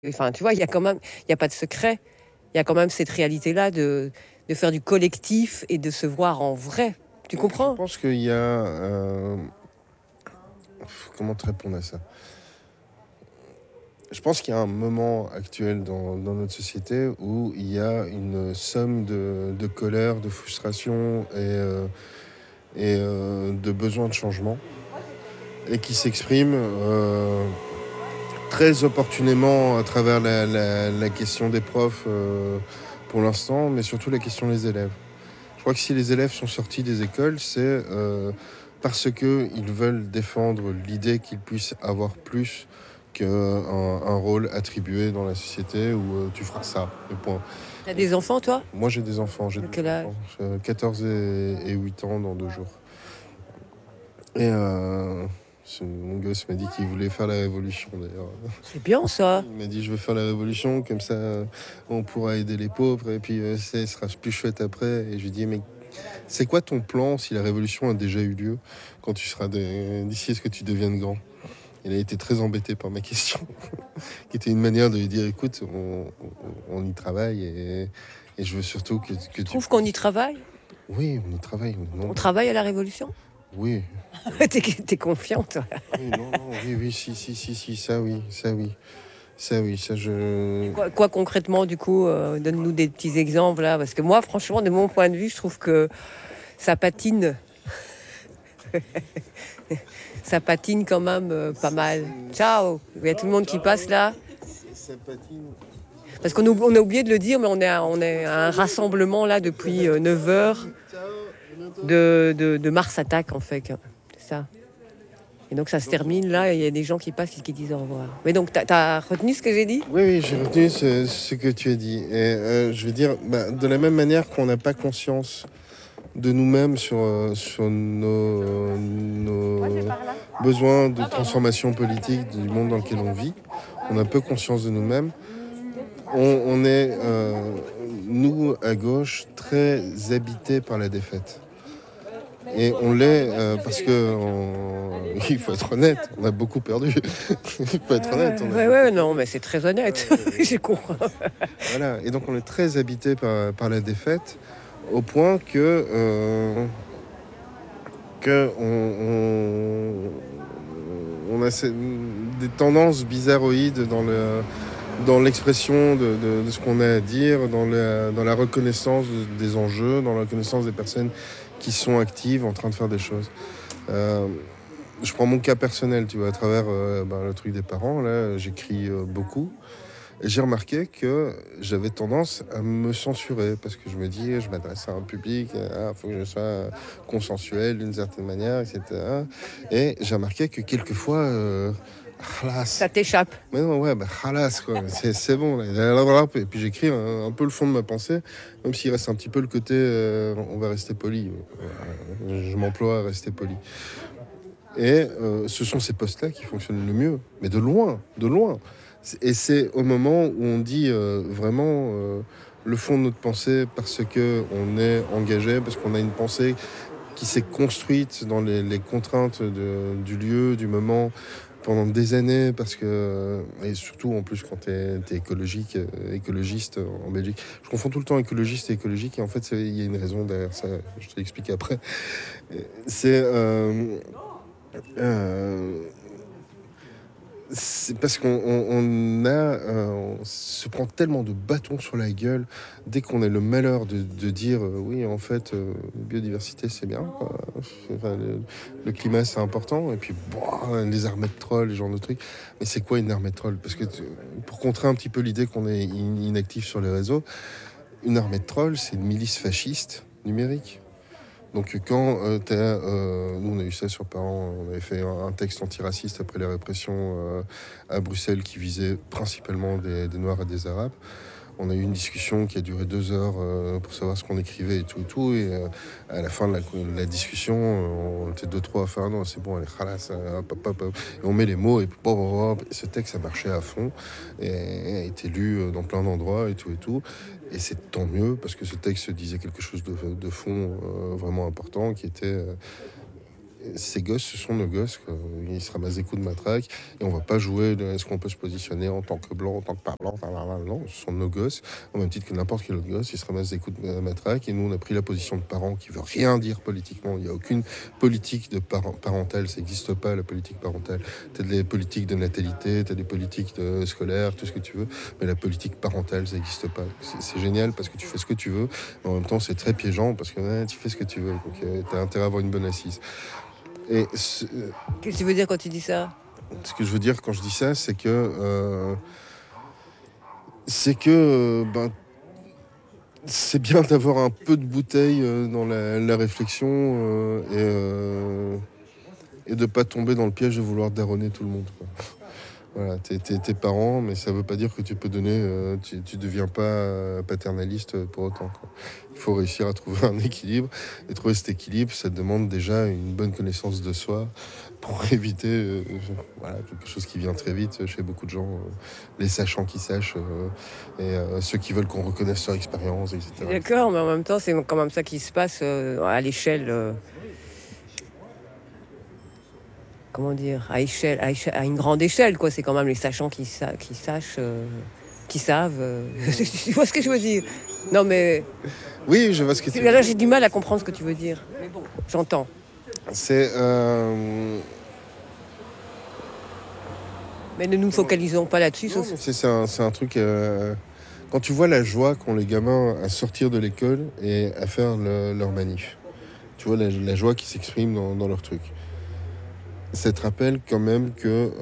Enfin, tu vois, il y a quand même il y a pas de secret. Il y a quand même cette réalité-là de faire du collectif et de se voir en vrai. Tu Je comprends? pense qu'il y a... comment te répondre à ça? Je pense qu'il y a un moment actuel dans notre société où il y a une somme de colère, de frustration et de besoin de changement et qui s'exprime très opportunément à travers la question des profs pour l'instant, mais surtout la question des élèves. Je crois que si les élèves sont sortis des écoles, c'est parce qu'ils veulent défendre l'idée qu'ils puissent avoir plus qu'un rôle attribué dans la société où tu feras ça, et point. T'as des enfants, toi? Moi j'ai des enfants, De quel âge? 14 et 8 ans dans 2 jours. Et mon gosse m'a dit qu'il voulait faire la révolution d'ailleurs. C'est bien ça. Il m'a dit je veux faire la révolution, comme ça on pourra aider les pauvres et puis ça sera plus chouette après. Et je lui ai dit mais c'est quoi ton plan si la révolution a déjà eu lieu quand tu seras d'ici à ce que tu deviennes grand? Il a été très embêté par ma question, qui était une manière de lui dire écoute, on y travaille et je veux surtout que Tu tu trouves qu'on y puisses. travaille? Oui, on y travaille, on est On nombreux. travaille à la révolution? Oui, T'es confiant, toi? oui, non, non, oui, oui, si, ça oui, ça oui, ça oui, ça je. Quoi concrètement, du coup, donne-nous des petits exemples là, parce que moi, franchement, de mon point de vue, je trouve que ça patine. Ça patine quand même pas mal. Ciao! Il y a tout le monde qui passe là. Ça patine. Parce on a oublié de le dire, mais on est à un rassemblement là depuis 9 heures de Mars Attack en fait. C'est ça. Et donc ça se termine là, et il y a des gens qui passent et qui disent au revoir. Mais donc t'as retenu ce que j'ai dit? Oui, oui, j'ai retenu ce que tu as dit. Et je veux dire, de la même manière qu'on n'a pas conscience de nous-mêmes sur nos besoins de transformation politique du monde dans lequel on vit, on a peu conscience de nous-mêmes. On est, nous, à gauche, très habités par la défaite. Et on l'est parce que, il faut être honnête, on a beaucoup perdu. Il faut être honnête, on a beaucoup Ouais, perdu. non, mais c'est très honnête. J'ai compris. Voilà, et donc on est très habité par la défaite, au point que on a des tendances bizarroïdes dans l'expression de ce qu'on a à dire, dans la reconnaissance des enjeux, dans la reconnaissance des personnes qui sont actives en train de faire des choses. Euh, je prends mon cas personnel, tu vois, à travers le truc des parents, là, j'écris beaucoup. Et j'ai remarqué que j'avais tendance à me censurer parce que je me dis, je m'adresse à un public, il faut que je sois consensuel d'une certaine manière, etc. Et j'ai remarqué que quelquefois, Ça halas. t'échappe. Mais non, ouais, halas, quoi. C'est bon. Là. Et puis j'écris un peu le fond de ma pensée, même s'il reste un petit peu le côté, on va rester poli. Je m'emploie à rester poli. Et ce sont ces postes-là qui fonctionnent le mieux, mais de loin, de loin. Et c'est au moment où on dit vraiment le fond de notre pensée parce qu'on est engagé, parce qu'on a une pensée qui s'est construite dans les contraintes du lieu, du moment, pendant des années, parce que, et surtout en plus quand tu es écologiste en Belgique. Je confonds tout le temps écologiste et écologique, et en fait il y a une raison derrière ça, je te l'explique après. C'est... euh, c'est parce on se prend tellement de bâtons sur la gueule dès qu'on a le malheur de dire oui, en fait, biodiversité c'est bien, quoi. Enfin, le climat c'est important, et puis les armées de trolls, les genre de trucs. Mais c'est quoi une armée de trolls? Parce que pour contrer un petit peu l'idée qu'on est inactif sur les réseaux, une armée de trolls c'est une milice fasciste numérique. Donc quand nous on a eu ça sur Parents, on avait fait un texte antiraciste après les répressions à Bruxelles qui visait principalement des Noirs et des Arabes. On a eu une discussion qui a duré 2 heures pour savoir ce qu'on écrivait et tout. Et à la fin de la discussion, on était 2-3 à faire non, c'est bon, allez, khalas, et on met les mots et ce texte a marché à fond et a été lu dans plein d'endroits et tout. Et c'est tant mieux parce que ce texte disait quelque chose de fond vraiment important qui était ces gosses, ce sont nos gosses, quoi. Ils se ramassent des coups de matraque et on va pas jouer est-ce qu'on peut se positionner en tant que blanc, en tant que pas blanc, non, ce sont nos gosses, au même titre que n'importe quel autre gosse, ils se ramassent des coups de matraque et nous on a pris la position de parents qui veut rien dire politiquement, il n'y a aucune politique de parentale, ça n'existe pas la politique parentale, tu as des politiques de natalité, tu as des politiques scolaires, tout ce que tu veux, mais la politique parentale ça n'existe pas, c'est génial parce que tu fais ce que tu veux, mais en même temps c'est très piégeant parce que tu fais ce que tu veux, donc tu as intérêt à avoir une bonne assise. Et Qu'est-ce que tu veux dire quand tu dis ça? ce que je veux dire quand je dis ça, c'est que c'est bien d'avoir un peu de bouteille dans la réflexion et de pas tomber dans le piège de vouloir daronner tout le monde, quoi. Voilà, t'es parent, mais ça veut pas dire que tu peux donner, tu deviens pas paternaliste pour autant, quoi. Il faut réussir à trouver un équilibre, et trouver cet équilibre, ça demande déjà une bonne connaissance de soi pour éviter voilà, quelque chose qui vient très vite chez beaucoup de gens, les sachants qui sachent, et ceux qui veulent qu'on reconnaisse leur expérience, etc. D'accord, mais en même temps, c'est quand même ça qui se passe à l'échelle. Comment dire, à une grande échelle, quoi. C'est quand même les sachants qui sachent, qui savent. Tu vois ce que je veux dire? Non, mais Oui, je vois ce que tu veux là, dire. j'ai du mal à comprendre ce que tu veux dire. Mais bon, j'entends. C'est Mais ne nous focalisons pas là-dessus. non, mais c'est un truc. Quand tu vois la joie qu'ont les gamins à sortir de l'école et à faire leur manif, tu vois la joie qui s'exprime dans leur truc. Ça te rappelle quand même que,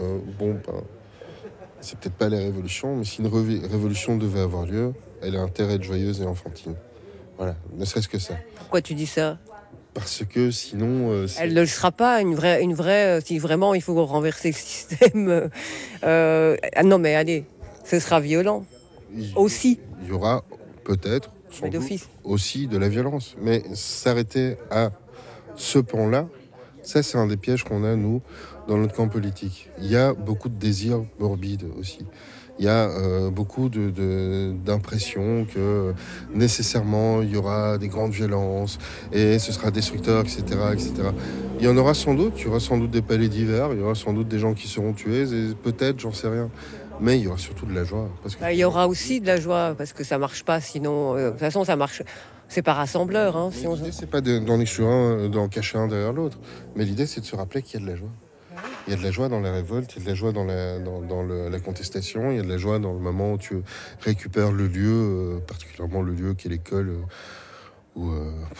c'est peut-être pas la révolution, mais si une révolution devait avoir lieu, elle a intérêt à être joyeuse et enfantine. Voilà, ne serait-ce que ça. Pourquoi tu dis ça? Parce que sinon, Elle ne le sera pas, une vraie. Si vraiment il faut renverser le système. Ah non, mais allez, ce sera violent aussi, il y aura peut-être, sans mais doute, d'office. aussi de la violence. Mais s'arrêter à ce pan-là, ça c'est un des pièges qu'on a, nous, dans notre camp politique. Il y a beaucoup de désirs morbides aussi. Il y a beaucoup d'impressions que nécessairement il y aura des grandes violences et ce sera destructeur, etc., etc. Il y en aura sans doute, il y aura sans doute des palais d'hiver, il y aura sans doute des gens qui seront tués, et peut-être, j'en sais rien. Mais il y aura surtout de la joie. Parce que Bah, il y aura aussi de la joie parce que ça marche pas sinon. De toute façon, ça marche. C'est pas rassembleur. Hein, si on... l'idée, c'est pas d'en exclure un, d'en cacher un derrière l'autre. Mais l'idée, c'est de se rappeler qu'il y a de la joie. Il y a de la joie dans la révolte, il y a de la joie dans la contestation, il y a de la joie dans le moment où tu récupères le lieu, particulièrement le lieu qui est l'école, où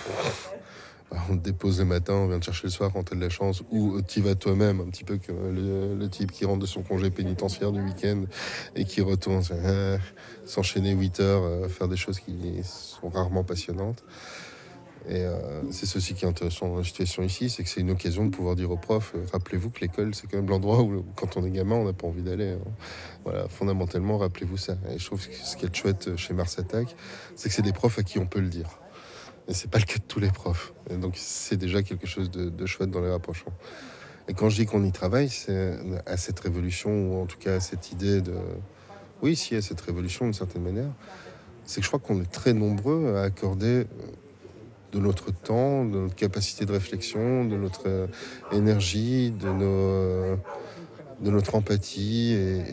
on te dépose le matin, on vient te chercher le soir quand tu as de la chance, ou tu y vas toi-même, un petit peu comme le type qui rentre de son congé pénitentiaire du week-end et qui retourne s'enchaîner 8 heures, faire des choses qui sont rarement passionnantes. Et c'est ceci qui est intéressant dans la situation ici, c'est que c'est une occasion de pouvoir dire aux profs, rappelez-vous que l'école, c'est quand même l'endroit où, quand on est gamin, on n'a pas envie d'aller, hein. Voilà, fondamentalement, rappelez-vous ça. Et je trouve que ce qui est chouette chez Mars Attack, c'est que c'est des profs à qui on peut le dire. Et c'est pas le cas de tous les profs. Et donc c'est déjà quelque chose de chouette dans les rapprochements. Et quand je dis qu'on y travaille, c'est à cette révolution, ou en tout cas à cette idée de... Oui, si, à cette révolution d'une certaine manière, c'est que je crois qu'on est très nombreux à accorder de notre temps, de notre capacité de réflexion, de notre énergie, de notre empathie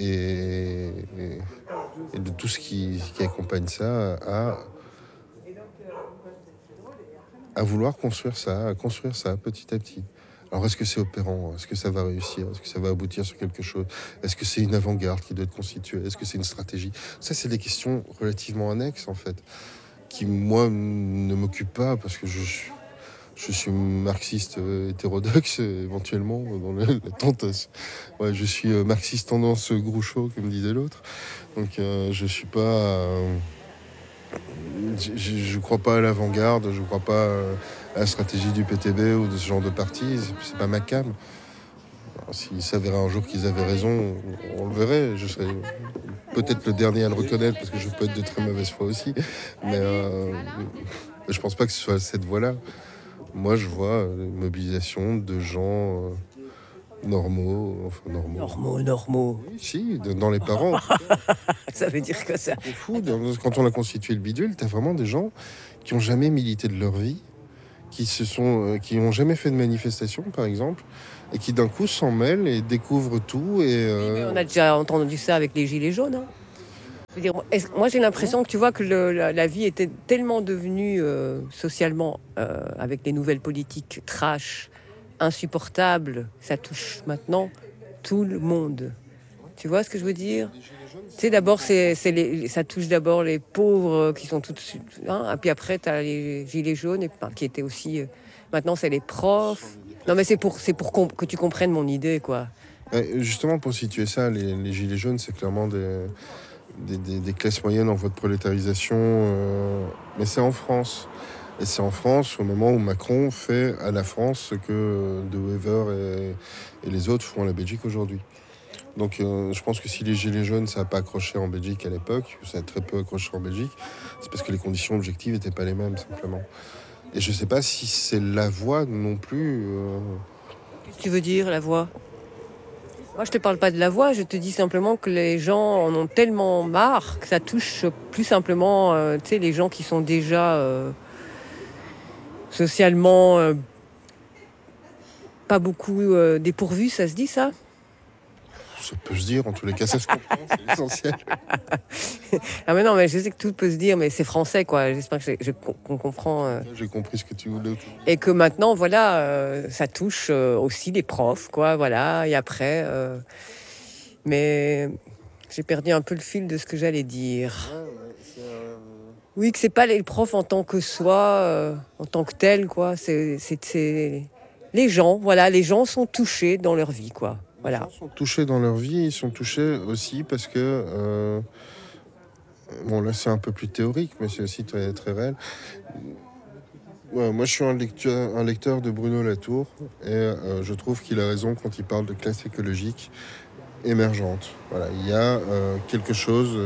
et de tout ce qui accompagne ça à vouloir construire ça, à construire ça petit à petit. Alors est-ce que c'est opérant? Est-ce que ça va réussir? Est-ce que ça va aboutir sur quelque chose? Est-ce que c'est une avant-garde qui doit être constituée? Est-ce que c'est une stratégie? Ça, c'est des questions relativement annexes en fait, qui moi ne m'occupent pas parce que je suis marxiste hétérodoxe, éventuellement, dans la tentation. Ouais, je suis marxiste tendance Groucho, comme disait l'autre. Donc, je suis pas. Je crois pas à l'avant-garde, je crois pas à la stratégie du PTB ou de ce genre de parti. C'est pas ma cam. Alors, s'il s'avérait un jour qu'ils avaient raison, on le verrait. Je serais peut-être le dernier à le reconnaître parce que je peux être de très mauvaise foi aussi. Mais je pense pas que ce soit cette voie-là. Moi, je vois une mobilisation de gens normaux, enfin normaux. Normaux. Oui, si, dans les parents. Ça veut dire que ça. C'est fou, quand on a constitué le bidule, t'as vraiment des gens qui ont jamais milité de leur vie, qui ont jamais fait de manifestation, par exemple, et qui d'un coup s'en mêlent et découvrent tout. Et Mais on a déjà entendu ça avec les Gilets jaunes, hein. Je veux dire, moi j'ai l'impression que tu vois que la vie était tellement devenue socialement, avec les nouvelles politiques trash, insupportables, ça touche maintenant tout le monde. Tu vois ce que je veux dire? Tu sais, d'abord, ça touche d'abord les pauvres qui sont tout de suite, hein, et puis après, tu as les gilets jaunes, qui étaient aussi. Maintenant, c'est les profs. Non, mais que tu comprennes mon idée, quoi. Justement, pour situer ça, les Gilets jaunes, c'est clairement des classes moyennes en voie de prolétarisation, mais c'est en France. Et c'est en France au moment où Macron fait à la France ce que De Wever et les autres font à la Belgique aujourd'hui. Donc je pense que si les Gilets jaunes, ça n'a pas accroché en Belgique à l'époque, ça a très peu accroché en Belgique, c'est parce que les conditions objectives n'étaient pas les mêmes, simplement. Et je ne sais pas si c'est la voie non plus. Qu'est-ce que tu veux dire, la voix? Moi, je te parle pas de la voix, je te dis simplement que les gens en ont tellement marre que ça touche plus simplement, tu sais, les gens qui sont déjà socialement pas beaucoup dépourvus, ça se dit ça? Ça peut se dire, en tous les cas, ça se comprend, c'est l'essentiel. Ah mais non, mais je sais que tout peut se dire, mais c'est français, quoi. J'espère qu'on comprend. J'ai compris ce que tu voulais. Et que maintenant, voilà, ça touche aussi les profs, quoi, voilà. Et après, mais j'ai perdu un peu le fil de ce que j'allais dire. Oui, que c'est pas les profs en tant que soi, en tant que tel, quoi. C'est les gens, voilà, les gens sont touchés dans leur vie, quoi. Voilà. Les gens sont touchés dans leur vie, ils sont touchés aussi parce que, bon là c'est un peu plus théorique, mais c'est aussi très, très réel. Ouais, moi je suis un lecteur de Bruno Latour, et je trouve qu'il a raison quand il parle de classe écologique émergente. Voilà, il y a quelque chose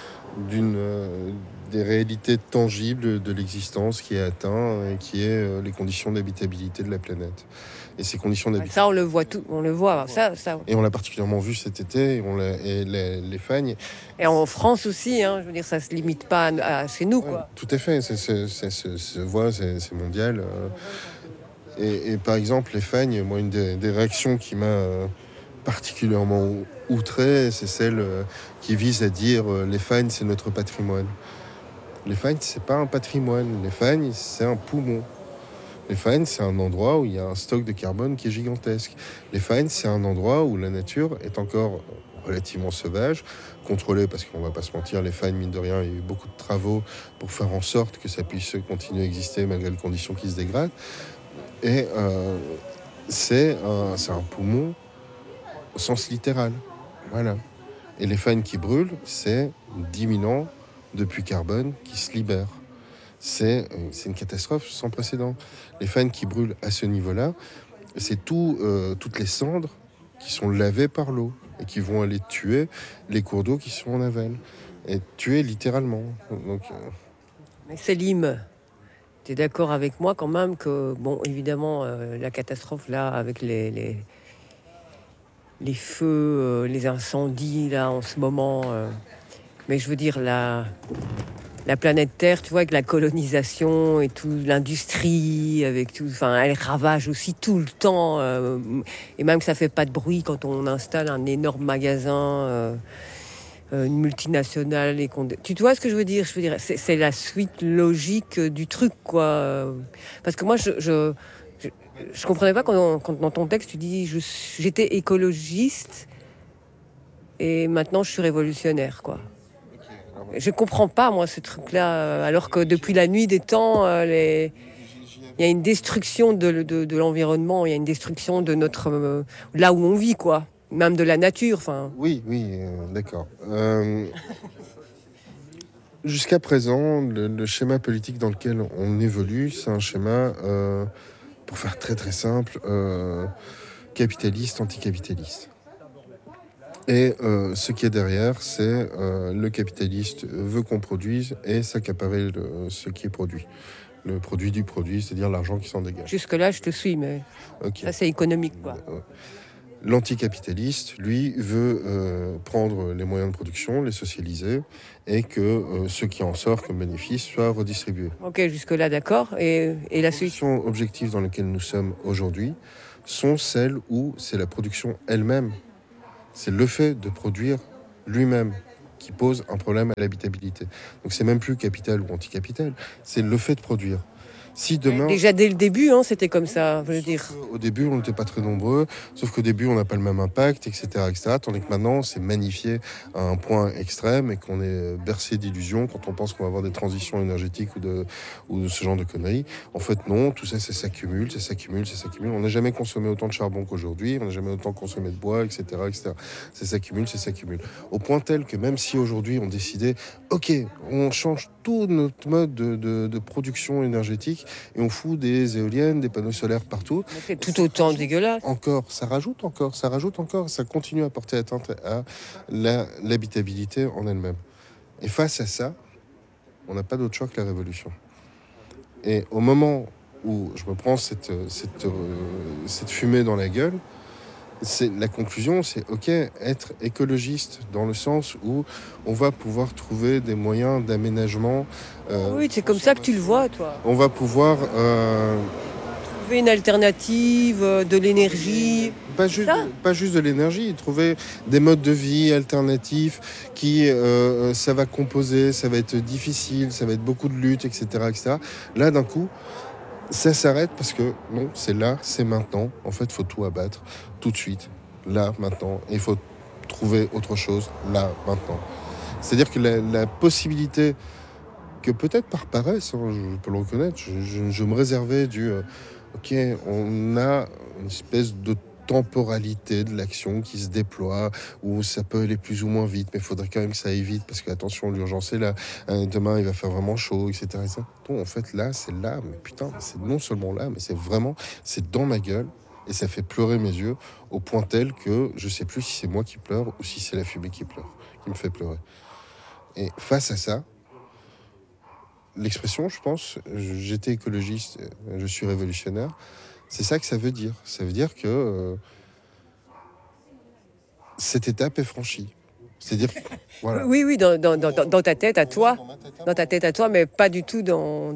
des réalités tangibles de l'existence qui est atteint, et qui est les conditions d'habitabilité de la planète. Et ces conditions d'habitabilité... Ça, on le voit tout, on le voit. Ça. Et on l'a particulièrement vu cet été, et les fagnes. Et en France aussi, hein, je veux dire, ça se limite pas à chez nous, quoi. Ouais, tout à fait, ça se voit, c'est mondial. Et par exemple, les fagnes, moi, une des réactions qui m'a particulièrement outré, c'est celle qui vise à dire les fagnes, c'est notre patrimoine. Les fagnes, c'est pas un patrimoine. Les fagnes, c'est un poumon. Les fagnes, c'est un endroit où il y a un stock de carbone qui est gigantesque. Les fagnes, c'est un endroit où la nature est encore relativement sauvage, contrôlée, parce qu'on va pas se mentir, les fagnes, mine de rien, il y a eu beaucoup de travaux pour faire en sorte que ça puisse continuer à exister malgré les conditions qui se dégradent. Et c'est un poumon au sens littéral. Voilà. Et les fagnes qui brûlent, c'est 10 000 ans de puits carbone qui se libèrent. C'est une catastrophe sans précédent. Les fagnes qui brûlent à ce niveau-là, c'est toutes les cendres qui sont lavées par l'eau et qui vont aller tuer les cours d'eau qui sont en aval. Et tuer littéralement. Donc, Mais Célim, tu es d'accord avec moi quand même que, bon, évidemment, la catastrophe là, avec les feux, les incendies là en ce moment, mais je veux dire la planète Terre, tu vois, avec la colonisation et tout, l'industrie, avec tout, enfin, elle ravage aussi tout le temps, et même que ça fait pas de bruit quand on installe un énorme magasin, une multinationale, tu vois ce que je veux dire? Je veux dire, c'est la suite logique du truc, quoi. Parce que moi, je comprenais pas quand dans ton texte tu dis j'étais écologiste et maintenant je suis révolutionnaire, quoi. Je comprends pas, moi, ce truc-là, alors que depuis la nuit des temps, il y a une destruction de l'environnement, il y a une destruction de notre là où on vit, quoi, même de la nature. Enfin. Oui, d'accord. Jusqu'à présent, le schéma politique dans lequel on évolue, c'est un schéma, pour faire très très simple, capitaliste, anticapitaliste. Et ce qui est derrière, c'est le capitaliste veut qu'on produise et s'accaparer ce qui est produit. Le produit du produit, c'est-à-dire l'argent qui s'en dégage. Jusque-là, je te suis, mais Okay. ça, c'est économique, quoi. L'anticapitaliste, lui, veut prendre les moyens de production, les socialiser, et que ce qui en sort comme bénéfice soit redistribué. Ok, jusque-là, d'accord. Et la Les suite? conditions objectives dans lesquelles nous sommes aujourd'hui sont celles où c'est la production elle-même, c'est le fait de produire lui-même qui pose un problème à l'habitabilité. Donc c'est même plus capital ou anticapital, c'est le fait de produire. Si demain... Déjà dès le début, hein, c'était comme ça, je veux dire. Au début, on n'était pas très nombreux, sauf qu'au début, on n'a pas le même impact, etc., etc. Tandis que maintenant, c'est magnifié à un point extrême et qu'on est bercé d'illusions quand on pense qu'on va avoir des transitions énergétiques ou de ce genre de conneries. En fait, non, tout ça, ça s'accumule, ça s'accumule, ça s'accumule. On n'a jamais consommé autant de charbon qu'aujourd'hui, on n'a jamais autant consommé de bois, etc., etc. Ça s'accumule, ça s'accumule. Au point tel que même si aujourd'hui, on décidait, ok, on change tout notre mode de production énergétique et on fout des éoliennes, des panneaux solaires partout. C'est tout autant dégueulasse. Encore, ça rajoute encore, ça continue à porter atteinte à l'habitabilité en elle-même. Et face à ça, on n'a pas d'autre choix que la révolution. Et au moment où je me prends cette fumée dans la gueule, la conclusion, c'est ok, être écologiste dans le sens où on va pouvoir trouver des moyens d'aménagement. Oui, c'est comme ça que tu le vois, toi. On va pouvoir trouver une alternative, de l'énergie. Pas juste de l'énergie, trouver des modes de vie alternatifs qui, ça va composer, ça va être difficile, ça va être beaucoup de lutte, etc., etc. Là, d'un coup, ça s'arrête parce que non, c'est là, c'est maintenant. En fait, il faut tout abattre tout de suite, là, maintenant. Et il faut trouver autre chose, là, maintenant. C'est-à-dire que la possibilité que peut-être par paresse, hein, je peux le reconnaître, je me réservais ok, on a une espèce de temporalité de l'action qui se déploie, où ça peut aller plus ou moins vite, mais il faudrait quand même que ça aille vite, parce que attention, l'urgence est là, demain il va faire vraiment chaud, etc. Donc en fait là, c'est là, mais putain, c'est non seulement là, mais c'est vraiment, c'est dans ma gueule, et ça fait pleurer mes yeux, au point tel que je sais plus si c'est moi qui pleure, ou si c'est la fumée qui pleure, qui me fait pleurer. Et face à ça, l'expression, je pense, j'étais écologiste, je suis révolutionnaire, c'est ça que ça veut dire. Ça veut dire que cette étape est franchie. C'est-à-dire, voilà. Oui, dans ta tête à toi. Dans ta tête à toi, mais pas du tout dans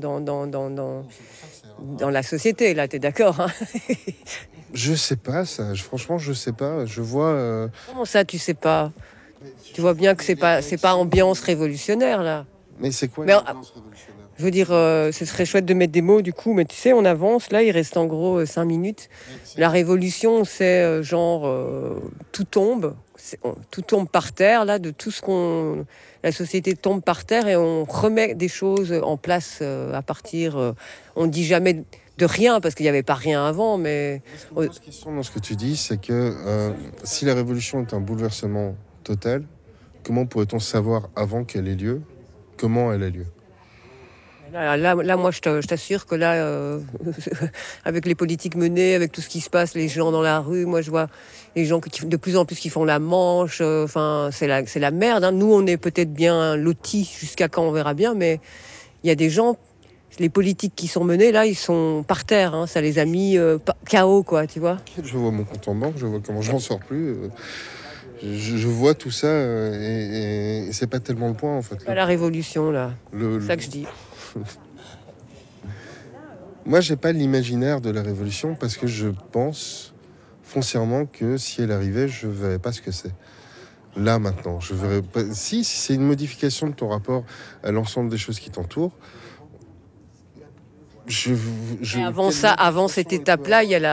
la société, là, t'es d'accord, hein? Je sais pas ça, franchement, je sais pas. Je vois. Comment ça, tu sais pas? Tu vois bien que c'est pas ambiance révolutionnaire, là. Mais c'est quoi Mais, l'ambiance révolutionnaire? Je veux dire, ce serait chouette de mettre des mots du coup, mais tu sais, on avance. Là, il reste en gros 5 minutes. La révolution, c'est genre tout tombe. Tout tombe par terre, là, de tout ce qu'on. La société tombe par terre et on remet des choses en place à partir. On ne dit jamais de rien parce qu'il n'y avait pas rien avant, mais. Ce qui me pose question dans ce que tu dis, c'est que si la révolution est un bouleversement total, comment pourrait-on savoir avant qu'elle ait lieu, comment elle a lieu? Là, moi, je t'assure que là, avec les politiques menées, avec tout ce qui se passe, les gens dans la rue, moi, je vois les gens de plus en plus qui font la manche. Enfin, c'est la merde, hein. Nous, on est peut-être bien lotis jusqu'à quand, on verra bien, mais il y a des gens, les politiques qui sont menées, là, ils sont par terre. Hein. Ça les a mis KO, quoi, tu vois. Je vois mon compte en banque, je vois comment je n'en sors plus. Je vois tout ça et c'est pas tellement le point, en fait. La révolution, là. C'est ça que je dis. Moi, j'ai pas l'imaginaire de la révolution parce que je pense foncièrement que si elle arrivait, je verrais pas ce que c'est. Là, maintenant, je verrais pas. Si c'est une modification de ton rapport à l'ensemble des choses qui t'entourent, avant cette étape-là, il y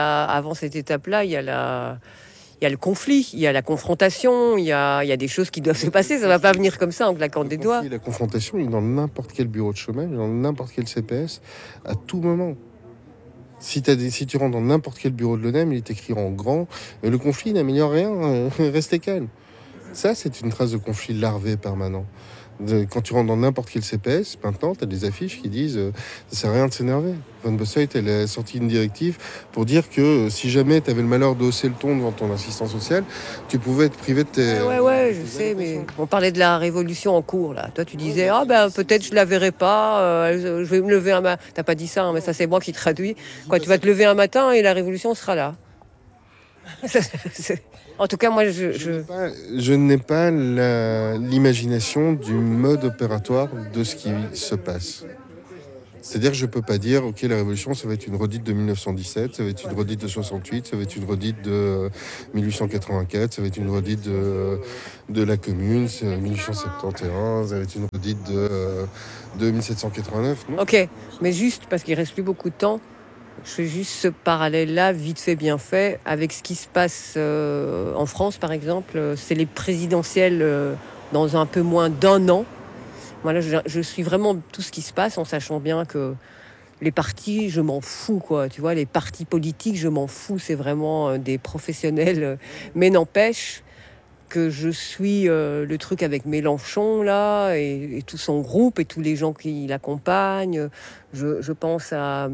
a le conflit, il y a la confrontation, il y a des choses qui doivent se passer. Ça va pas venir comme ça en claquant des doigts. La confrontation, il est dans n'importe quel bureau de chômage, dans n'importe quel CPS, à tout moment. Si tu rentres dans n'importe quel bureau de l'ONEM, il est écrit en grand. Le conflit n'améliore rien, restez calme. Ça, c'est une trace de conflit larvé permanent. Quand tu rentres dans n'importe quel CPS, maintenant, tu as des affiches qui disent ça sert à rien de s'énerver. Van Bossait, elle a sorti une directive pour dire que si jamais tu avais le malheur de hausser le ton devant ton assistant social, tu pouvais être privé de tes... Ouais, je sais, mais on parlait de la révolution en cours, là. Toi, tu disais, peut-être je la verrai pas, je vais me lever un matin. T'as pas dit ça, hein, mais ça, c'est moi qui traduis. Quoi, tu vas te lever un matin et la révolution sera là. En tout cas, moi, Je n'ai pas l'imagination du mode opératoire de ce qui se passe. C'est-à-dire que je ne peux pas dire, ok, la révolution, ça va être une redite de 1917, ça va être une redite de 68, ça va être une redite de 1884, ça va être une redite de la Commune, c'est 1871, ça va être une redite de 1789. Non, Ok, mais juste parce qu'il reste plus beaucoup de temps, je fais juste ce parallèle-là, vite fait, bien fait, avec ce qui se passe en France, par exemple. C'est les présidentielles dans un peu moins d'un an. Voilà, je suis vraiment tout ce qui se passe en sachant bien que les partis, je m'en fous, quoi. Tu vois, les partis politiques, je m'en fous. C'est vraiment des professionnels. Mais n'empêche que je suis le truc avec Mélenchon, là, et tout son groupe, et tous les gens qui l'accompagnent. Je pense à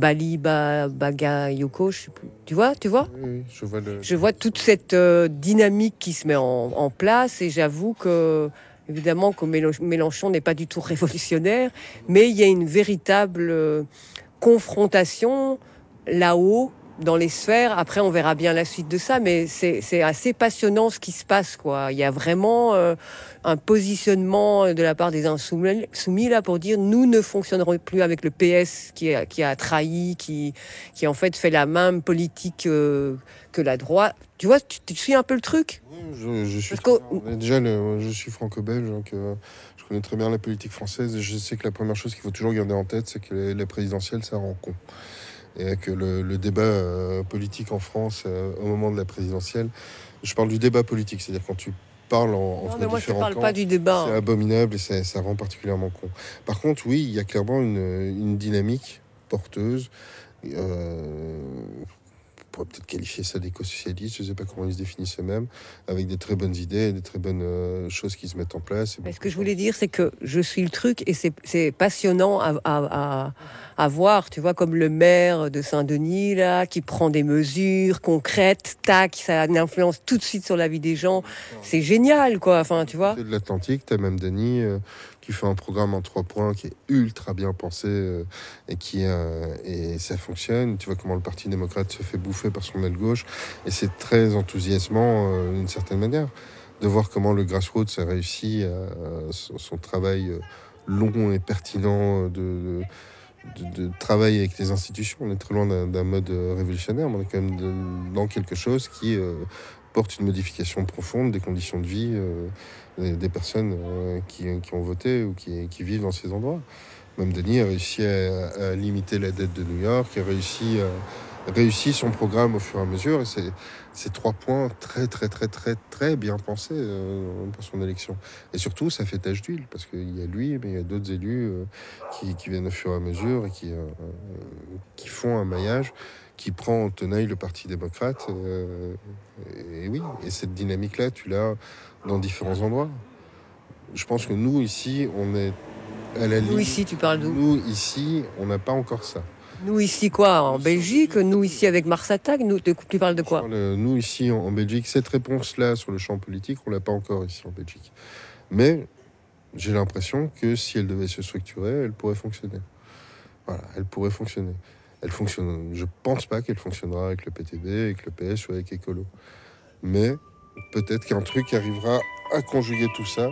Bagayoko, je sais plus. Tu vois? oui, oui, je vois Je vois toute cette dynamique qui se met en place, et j'avoue que, évidemment, que Mélenchon n'est pas du tout révolutionnaire, mais il y a une véritable confrontation là-haut, dans les sphères. Après, on verra bien la suite de ça, mais c'est assez passionnant ce qui se passe, quoi. Il y a vraiment un positionnement de la part des insoumis là pour dire nous ne fonctionnerons plus avec le PS qui a trahi, qui en fait fait la même politique que la droite. Tu vois, tu suis un peu le truc. Oui, je suis Parce que déjà je suis franco-belge, donc je connais très bien la politique française et je sais que la première chose qu'il faut toujours garder en tête, c'est que les présidentielles, ça rend con. Et que le débat politique en France au moment de la présidentielle, je parle du débat politique, c'est-à-dire quand tu parles non, entre mais moi je te différents parle pas camps, du débat, c'est hein. abominable et ça rend particulièrement con. Par contre, oui, il y a clairement une dynamique porteuse. Euh, on pourrait peut-être qualifier ça d'éco-socialiste, je ne sais pas comment ils se définissent eux-mêmes, avec des très bonnes idées, des très bonnes choses qui se mettent en place. Mais ce que je voulais dire, c'est que je suis le truc et c'est passionnant à voir, tu vois, comme le maire de Saint-Denis, là, qui prend des mesures concrètes, tac, ça a une influence tout de suite sur la vie des gens. C'est génial, quoi, enfin, tu vois. De l'Atlantique, tu as même Denis qui fait un programme en 3 points qui est ultra bien pensé et ça fonctionne. Tu vois comment le Parti démocrate se fait bouffer par son aile gauche et c'est très enthousiasmant d'une certaine manière de voir comment le grassroots a réussi son travail long et pertinent de travail avec les institutions. On est très loin d'un mode révolutionnaire, mais on est quand même dans quelque chose qui porte une modification profonde des conditions de vie des personnes qui ont voté ou qui vivent dans ces endroits. Même Denis a réussi à limiter la dette de New York, a réussi son programme au fur et à mesure. Et c'est 3 points très, très, très, très, très bien pensés pour son élection. Et surtout, ça fait tache d'huile, parce qu'il y a lui, mais il y a d'autres élus qui viennent au fur et à mesure et qui font un maillage qui prend en tenaille le Parti démocrate. Et oui, et cette dynamique-là, tu l'as dans différents endroits. Je pense que nous, ici, on est à la Nous, limite. ici, tu parles d'où? Nous, ici, on n'a pas encore ça. Nous, ici, quoi? En Belgique? Nous, ici, avec Mars Attack? Tu parles de quoi? Nous, ici, en Belgique, cette réponse-là sur le champ politique, on l'a pas encore ici en Belgique. Mais j'ai l'impression que si elle devait se structurer, elle pourrait fonctionner. Voilà, elle pourrait fonctionner. Elle fonctionne. Je pense pas qu'elle fonctionnera avec le PTB, avec le PS ou avec Écolo. Mais peut-être qu'un truc arrivera à conjuguer tout ça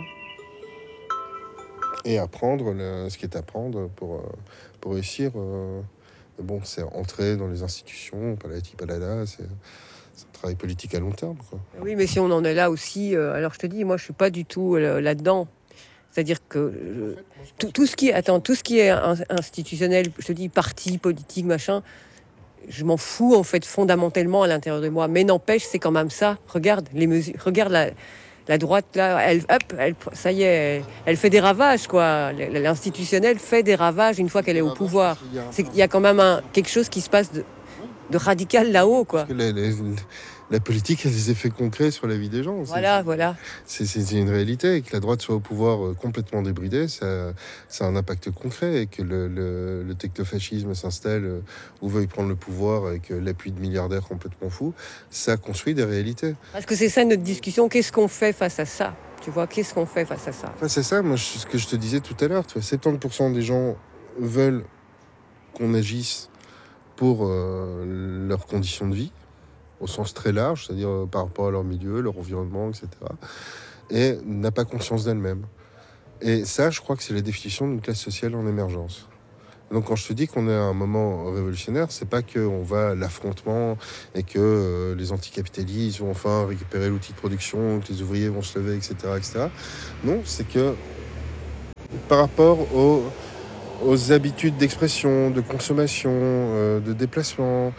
et à prendre ce qui est à prendre pour réussir. Mais bon, c'est entrer dans les institutions, palati palada, c'est un travail politique à long terme, quoi. Oui, mais si on en est là aussi, alors je te dis, moi, je suis pas du tout là-dedans. C'est-à-dire que tout ce qui est, attends, tout ce qui est institutionnel, je te dis parti, politique, machin, je m'en fous en fait fondamentalement à l'intérieur de moi. Mais n'empêche, c'est quand même ça. Regarde les mesures, regarde la droite là, ça y est, elle fait des ravages quoi. L'institutionnel fait des ravages une fois qu'elle est au pouvoir. Il y a quand même quelque chose qui se passe de radical là-haut quoi. Parce que la politique a des effets concrets sur la vie des gens. Voilà. C'est une réalité. Et que la droite soit au pouvoir complètement débridée, ça a un impact concret. Et que le technofascisme s'installe ou veuille prendre le pouvoir avec l'appui de milliardaires complètement fous, ça construit des réalités. Parce que c'est ça notre discussion. Qu'est-ce qu'on fait face à ça? Tu vois, qu'est-ce qu'on fait face à ça? Enfin, c'est ça, moi, ce que je te disais tout à l'heure. 70% des gens veulent qu'on agisse pour leurs conditions de vie. au sens très large, c'est-à-dire par rapport à leur milieu, leur environnement, etc. Et n'a pas conscience d'elle-même. Et ça, je crois que c'est la définition d'une classe sociale en émergence. Donc quand je te dis qu'on est à un moment révolutionnaire, c'est pas qu'on va à l'affrontement et que les anticapitalistes vont enfin récupérer l'outil de production, que les ouvriers vont se lever, etc. etc. Non, c'est que par rapport aux habitudes d'expression, de consommation, de déplacement,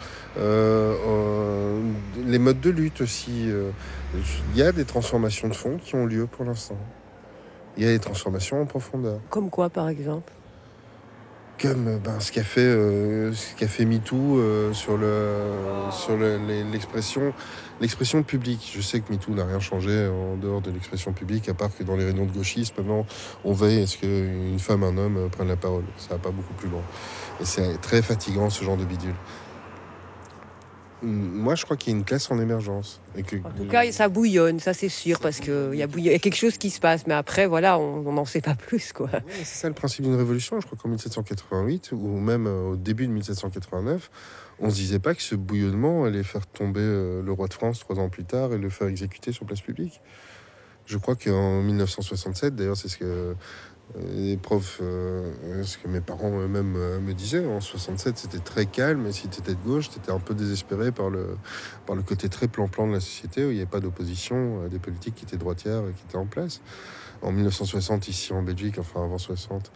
les modes de lutte aussi, il y a des transformations de fond qui ont lieu pour l'instant. Il y a des transformations en profondeur. Comme quoi, par exemple? Comme ce qu'a fait MeToo l'expression publique. Je sais que MeToo n'a rien changé en dehors de l'expression publique, à part que dans les réunions de gauchistes, maintenant, on veille à ce qu'une femme, un homme prennent la parole. Ça va pas beaucoup plus loin. Et c'est très fatigant, ce genre de bidule. Moi, je crois qu'il y a une classe en émergence. En tout cas, ça bouillonne, ça c'est sûr, parce qu'il y a quelque chose qui se passe. Mais après, voilà, on n'en sait pas plus, quoi. Ouais, c'est ça le principe d'une révolution. Je crois qu'en 1788, ou même au début de 1789, on se disait pas que ce bouillonnement allait faire tomber le roi de France 3 ans plus tard et le faire exécuter sur place publique. Je crois qu'en 1967, d'ailleurs, c'est ce que les profs, ce que mes parents eux-mêmes me disaient, en 67, c'était très calme, et si tu étais de gauche, tu étais un peu désespéré par le côté très plan-plan de la société, où il n'y avait pas d'opposition à des politiques qui étaient droitières et qui étaient en place. En 1960, ici en Belgique, enfin avant 60,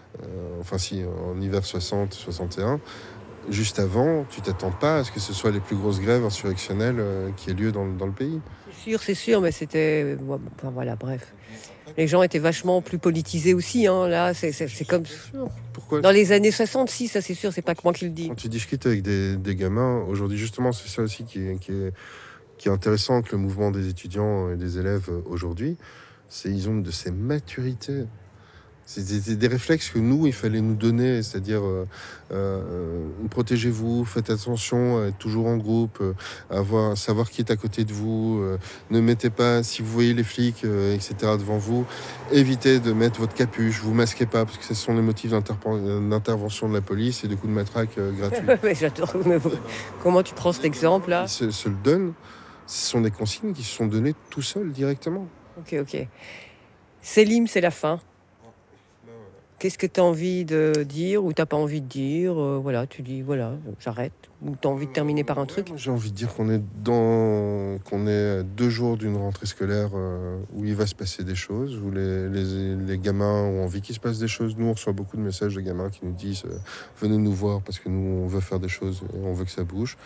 en hiver 60-61, juste avant, tu t'attends pas à ce que ce soit les plus grosses grèves insurrectionnelles qui aient lieu dans le pays. C'est sûr, mais c'était... Enfin voilà, bref. Les gens étaient vachement plus politisés aussi, hein. Là, c'est comme... Pourquoi? Dans les années 60, si, ça c'est sûr, c'est pas que moi qui le dis. Quand tu discutes avec des gamins, aujourd'hui justement, c'est ça aussi qui est intéressant avec le mouvement des étudiants et des élèves aujourd'hui, c'est qu'ils ont de ces maturités. C'est des réflexes que nous, il fallait nous donner, c'est-à-dire protégez-vous, faites attention à être toujours en groupe, savoir qui est à côté de vous, ne mettez pas, si vous voyez les flics, etc. devant vous, évitez de mettre votre capuche, vous masquez pas, parce que ce sont les motifs d'intervention de la police et de coups de matraque gratuits. Mais j'adore. Comment tu prends cet exemple-là? Ils se le donnent, ce sont des consignes qui se sont données tout seuls directement. Ok. Selim, c'est la fin. Qu'est-ce que tu as envie de dire ou t'as pas envie de dire? Voilà, tu dis, voilà, j'arrête. Ou tu as envie de terminer par un truc? J'ai envie de dire qu'on est à 2 jours d'une rentrée scolaire où il va se passer des choses, où les gamins ont envie qu'il se passe des choses. Nous, on reçoit beaucoup de messages de gamins qui nous disent venez nous voir parce que nous, on veut faire des choses et on veut que ça bouge.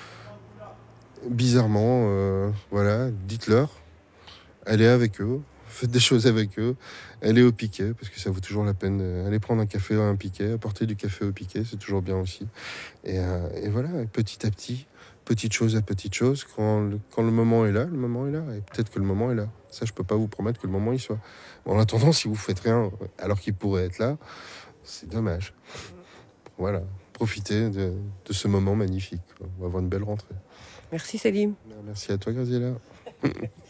Bizarrement, voilà, dites-leur, allez avec eux, faites des choses avec eux, allez au piquet, parce que ça vaut toujours la peine. Aller prendre un café à un piquet, apporter du café au piquet, c'est toujours bien aussi. Et voilà, petit à petit, petite chose à petite chose, quand le moment est là, le moment est là. Et peut-être que le moment est là. Ça, je peux pas vous promettre que le moment y soit. En attendant, si vous faites rien alors qu'il pourrait être là, c'est dommage. Voilà, profitez de ce moment magnifique. On va avoir une belle rentrée. Merci Selim. Merci à toi, Graziella.